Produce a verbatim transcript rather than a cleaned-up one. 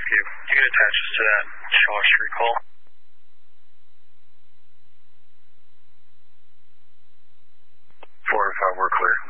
Rescue. You can attach us to that Shaw Street call. four and five, we're clear.